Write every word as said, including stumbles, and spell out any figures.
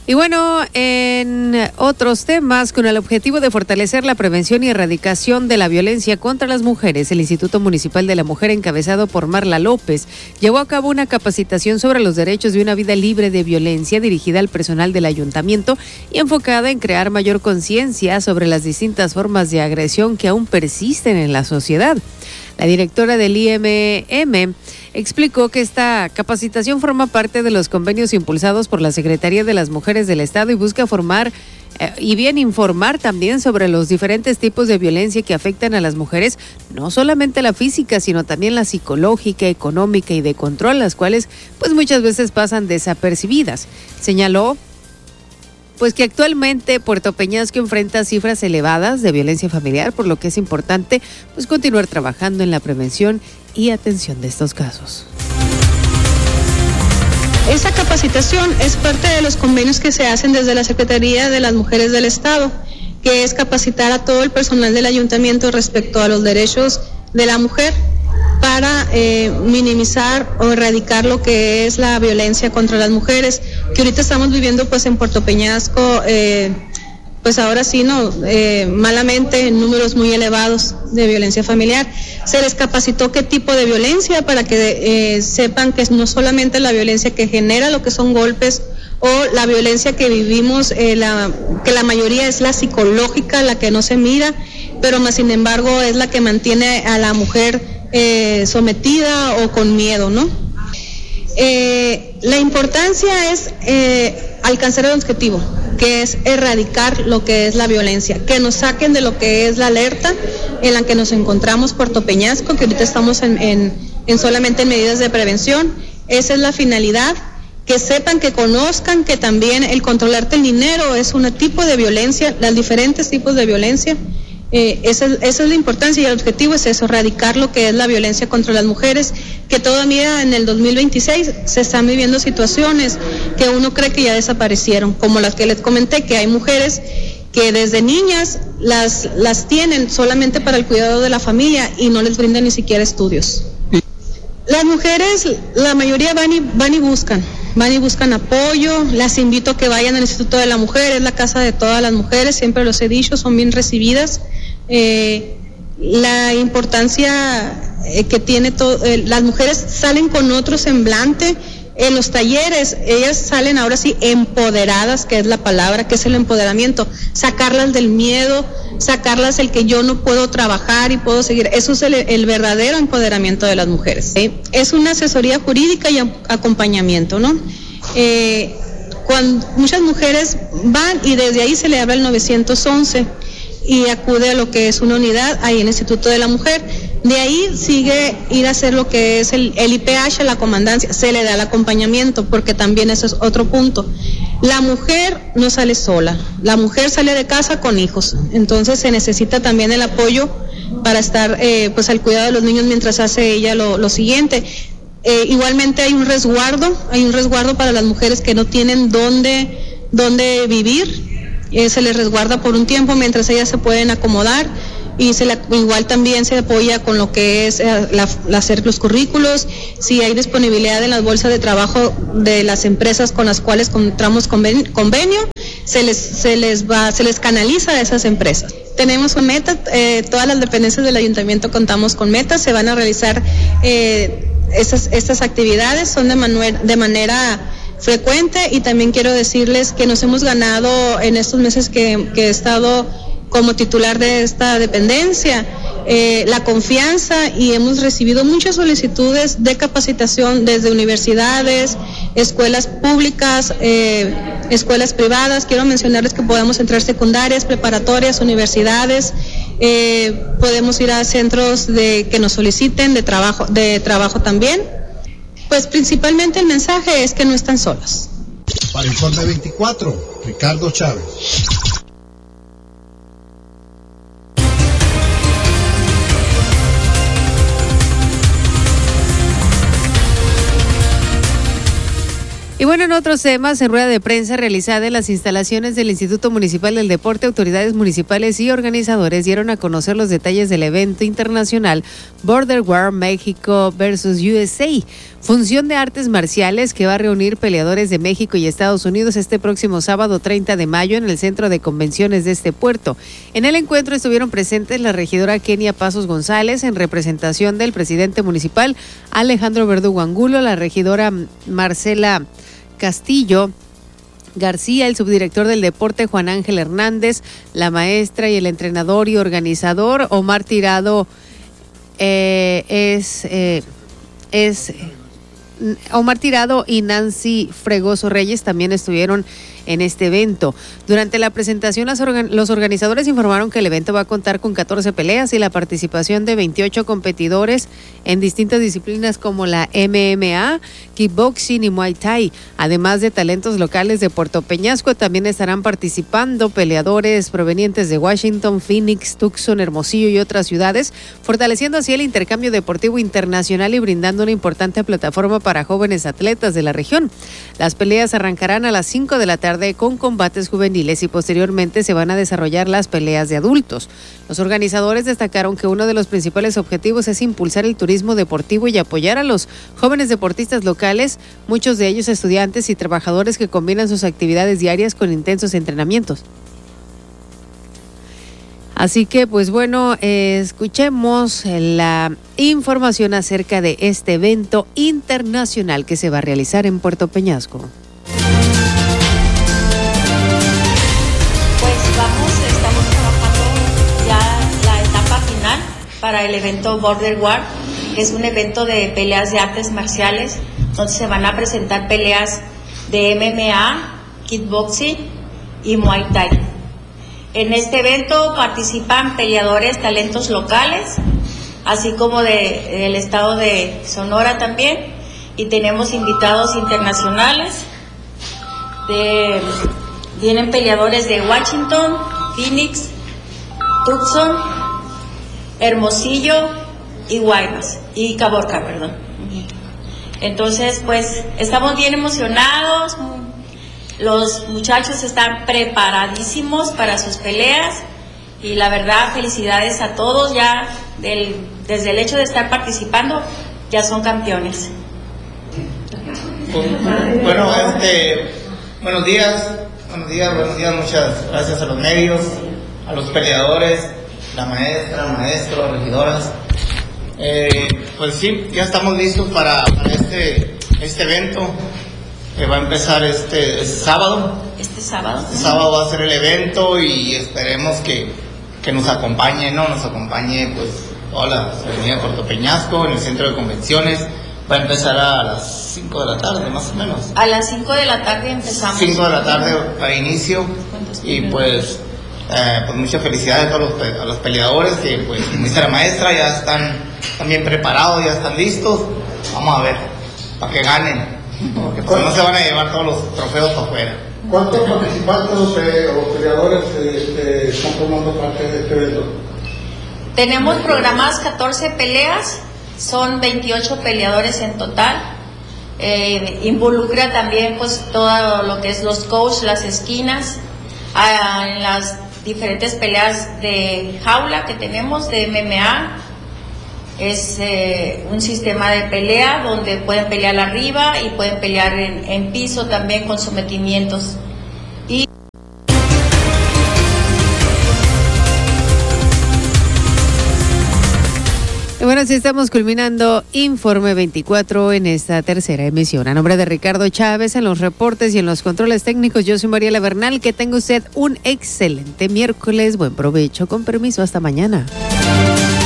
Y bueno, en otros temas, con el objetivo de fortalecer la prevención y erradicación de la violencia contra las mujeres, el Instituto Municipal de la Mujer, encabezado por Marla López, llevó a cabo una capacitación sobre los derechos de una vida libre de violencia dirigida al personal del ayuntamiento y enfocada en crear mayor conciencia sobre las distintas formas de agresión que aún persisten en la sociedad. La directora del I M M explicó que esta capacitación forma parte de los convenios impulsados por la Secretaría de las Mujeres del Estado y busca formar eh, y bien informar también sobre los diferentes tipos de violencia que afectan a las mujeres, no solamente la física, sino también la psicológica, económica y de control, las cuales pues muchas veces pasan desapercibidas. Señaló pues que actualmente Puerto Peñasco enfrenta cifras elevadas de violencia familiar, por lo que es importante pues continuar trabajando en la prevención y atención de estos casos. Esa capacitación es parte de los convenios que se hacen desde la Secretaría de las Mujeres del Estado, que es capacitar a todo el personal del ayuntamiento respecto a los derechos de la mujer para eh, minimizar o erradicar lo que es la violencia contra las mujeres, que ahorita estamos viviendo pues en Puerto Peñasco, eh, pues ahora sí, no, eh, malamente en números muy elevados de violencia familiar. Se les capacitó qué tipo de violencia para que eh, sepan que no solamente la violencia que genera lo que son golpes o la violencia que vivimos, eh, la, que la mayoría es la psicológica, la que no se mira, pero más sin embargo es la que mantiene a la mujer eh, sometida o con miedo, ¿no? Eh, la importancia es eh, alcanzar el objetivo, que es erradicar lo que es la violencia, que nos saquen de lo que es la alerta en la que nos encontramos Puerto Peñasco, que ahorita estamos en, en, en solamente en medidas de prevención. Esa es la finalidad, que sepan, que conozcan que también el controlarte el dinero es un tipo de violencia, los diferentes tipos de violencia. Eh, esa, esa es la importancia y el objetivo es eso, erradicar lo que es la violencia contra las mujeres, que todavía en el dos mil veintiséis se están viviendo situaciones que uno cree que ya desaparecieron, como las que les comenté, que hay mujeres que desde niñas las, las tienen solamente para el cuidado de la familia y no les brindan ni siquiera estudios. Las mujeres, la mayoría van y, van y buscan, van y buscan apoyo. Las invito a que vayan al Instituto de la Mujer, es la casa de todas las mujeres, siempre los he dicho, son bien recibidas. Eh, la importancia eh, que tiene todo, eh, las mujeres salen con otro semblante. En los talleres, ellas salen ahora sí empoderadas, que es la palabra, que es el empoderamiento, sacarlas del miedo, sacarlas el que yo no puedo trabajar y puedo seguir. Eso es el, el verdadero empoderamiento de las mujeres. ¿Sí? Es una asesoría jurídica y acompañamiento, ¿no? Eh, cuando muchas mujeres van y desde ahí se le habla el nueve once y acude a lo que es una unidad ahí en el Instituto de la Mujer. De ahí sigue ir a hacer lo que es el, el I P H, la comandancia, se le da el acompañamiento, porque también eso es otro punto. La mujer no sale sola, la mujer sale de casa con hijos, entonces se necesita también el apoyo para estar eh, pues al cuidado de los niños mientras hace ella lo, lo siguiente. Eh, igualmente hay un resguardo, hay un resguardo para las mujeres que no tienen dónde, dónde vivir. Eh, se les resguarda por un tiempo mientras ellas se pueden acomodar y se la, igual también se apoya con lo que es eh, la, la hacer los currículos, si hay disponibilidad en las bolsas de trabajo de las empresas con las cuales encontramos convenio, convenio se les se les va se les canaliza a esas empresas. Tenemos una meta, eh, todas las dependencias del ayuntamiento contamos con metas, se van a realizar eh, esas estas actividades, son de, manuel, de manera frecuente, y también quiero decirles que nos hemos ganado en estos meses que, que he estado como titular de esta dependencia eh, la confianza, y hemos recibido muchas solicitudes de capacitación desde universidades, escuelas públicas, eh, escuelas privadas. Quiero mencionarles que podemos entrar secundarias, preparatorias, universidades, eh, podemos ir a centros de que nos soliciten de trabajo, de trabajo también. Pues principalmente el mensaje es que no están solas. Para Informe veinticuatro, Ricardo Chávez. Y bueno, en otros temas, en rueda de prensa realizada en las instalaciones del Instituto Municipal del Deporte, autoridades municipales y organizadores dieron a conocer los detalles del evento internacional Border War México versus U S A, función de artes marciales que va a reunir peleadores de México y Estados Unidos este próximo sábado treinta de mayo en el centro de convenciones de este puerto. En el encuentro estuvieron presentes la regidora Kenia Pasos González en representación del presidente municipal Alejandro Verdugo Angulo, la regidora Marcela Castillo García, el subdirector del deporte Juan Ángel Hernández, la maestra y el entrenador y organizador Omar Tirado eh, es eh, es Omar Tirado y Nancy Fregoso Reyes también estuvieron en este evento. Durante la presentación, las organ- los organizadores informaron que el evento va a contar con catorce peleas y la participación de veintiocho competidores en distintas disciplinas como la M M A, kickboxing y Muay Thai. Además de talentos locales de Puerto Peñasco, también estarán participando peleadores provenientes de Washington, Phoenix, Tucson, Hermosillo y otras ciudades, fortaleciendo así el intercambio deportivo internacional y brindando una importante plataforma para jóvenes atletas de la región. Las peleas arrancarán a las cinco de la tarde con combates juveniles y posteriormente se van a desarrollar las peleas de adultos. Los organizadores destacaron que uno de los principales objetivos es impulsar el turismo deportivo y apoyar a los jóvenes deportistas locales, muchos de ellos estudiantes y trabajadores que combinan sus actividades diarias con intensos entrenamientos. Así que, pues bueno, eh, escuchemos la información acerca de este evento internacional que se va a realizar en Puerto Peñasco. Para el evento Border War, que es un evento de peleas de artes marciales, donde se van a presentar peleas de M M A, kickboxing y Muay Thai. En este evento participan peleadores, talentos locales, así como de, del estado de Sonora también, y tenemos invitados internacionales. De, vienen peleadores de Washington, Phoenix, Tucson, Hermosillo y Guaymas y Caborca, perdón. Entonces, pues estamos bien emocionados. Los muchachos están preparadísimos para sus peleas y la verdad, felicidades a todos. Ya del, desde el hecho de estar participando, ya son campeones. Bueno, este, buenos días, buenos días, buenos días. Muchas gracias a los medios, a los peleadores, la maestra, maestro, regidoras. Eh, pues sí, ya estamos listos para, para este, este evento que va a empezar este, este sábado. Este sábado. Este sábado va a ser el evento y esperemos que, que nos acompañe, ¿no? Nos acompañe pues toda la avenida Puerto Peñasco, en el centro de convenciones. Va a empezar a las cinco de la tarde, más o menos. A las cinco de la tarde empezamos. cinco de la tarde para inicio. Y pues... Eh, pues muchas felicidades a todos los, a los peleadores que, pues, como dice la maestra, ya están también preparados, ya están listos. Vamos a ver, para que ganen, porque pues, no se van a llevar todos los trofeos para afuera. ¿Cuántos participantes o peleadores eh, están formando parte de este evento? Tenemos programadas catorce peleas, son veintiocho peleadores en total. Eh, involucra también pues todo lo que es los coaches, las esquinas, a, en las diferentes peleas de jaula que tenemos de M M A. Es eh, un sistema de pelea donde pueden pelear arriba y pueden pelear en, en piso también con sometimientos. Y bueno, sí estamos culminando Informe veinticuatro en esta tercera emisión. A nombre de Ricardo Chávez en los reportes y en los controles técnicos, yo soy Mariela Bernal. Que tenga usted un excelente miércoles. Buen provecho. Con permiso, hasta mañana.